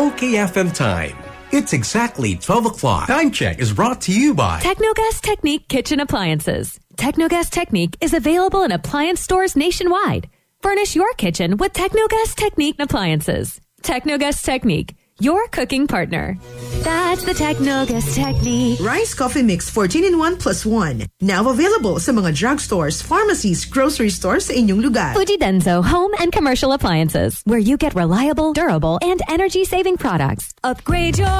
OKFM time. It's exactly 12 o'clock. Time check is brought to you by Technogas Technique Kitchen Appliances. Technogas Technique is available in appliance stores nationwide. Furnish your kitchen with Technogas Technique appliances. Technogas Technique, your cooking partner. That's the Technogas Technique. Rice Coffee Mix 14-in-1 plus 1. Now available sa mga drugstores, pharmacies, grocery stores sa inyong lugar. Fuji Denso Home and Commercial Appliances, where you get reliable, durable, and energy-saving products. Upgrade your